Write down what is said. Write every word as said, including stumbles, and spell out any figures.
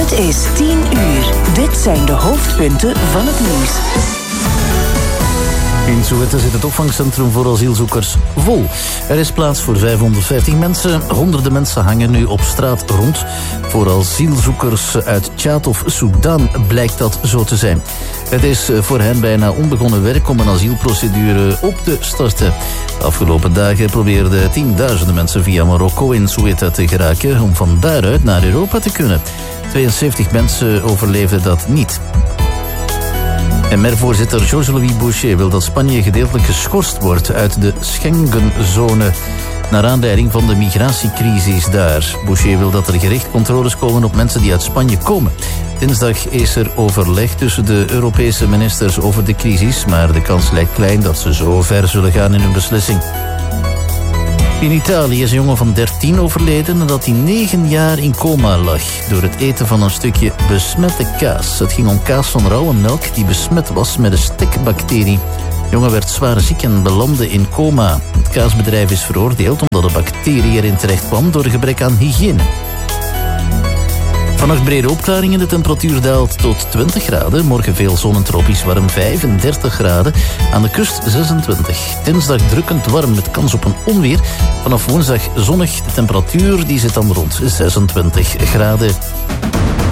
Het is tien uur. Dit zijn de hoofdpunten van het nieuws. In Soweto zit het opvangcentrum voor asielzoekers vol. Er is plaats voor vijfhonderdvijftig mensen. Honderden mensen hangen nu op straat rond. Voor asielzoekers uit Tjaad of Soedan blijkt dat zo te zijn. Het is voor hen bijna onbegonnen werk om een asielprocedure op te starten. De afgelopen dagen probeerden tienduizenden mensen via Marokko in Soweto te geraken om van daaruit naar Europa te kunnen. tweeënzeventig mensen overleefden dat niet. M R-voorzitter Georges-Louis Boucher wil dat Spanje gedeeltelijk geschorst wordt uit de Schengenzone naar aanleiding van de migratiecrisis daar. Boucher wil dat er gericht controles komen op mensen die uit Spanje komen. Dinsdag is er overleg tussen de Europese ministers over de crisis, maar de kans lijkt klein dat ze zo ver zullen gaan in hun beslissing. In Italië is een jongen van dertien overleden nadat hij negen jaar in coma lag door het eten van een stukje besmette kaas. Het ging om kaas van rauwe melk die besmet was met een stekbacterie. De jongen werd zwaar ziek en belandde in coma. Het kaasbedrijf is veroordeeld omdat de bacterie erin terecht kwam door gebrek aan hygiëne. Vannacht brede opklaringen, de temperatuur daalt tot twintig graden. Morgen veel zon en tropisch warm, vijfendertig graden. Aan de kust zesentwintig. Dinsdag drukkend warm met kans op een onweer. Vanaf woensdag zonnig, de temperatuur die zit dan rond zesentwintig graden.